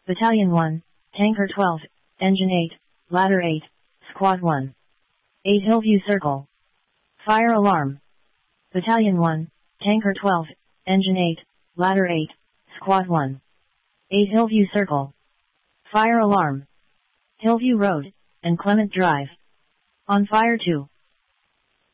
Battalion 1, Tanker 12, Engine 8, Ladder 8, Squad 1. 8 Hillview Circle. Fire alarm. Battalion 1, Tanker 12, Engine 8, Ladder 8, Squad 1. 8 Hillview Circle. Fire alarm. Hillview Road, and Clement Drive. On fire 2.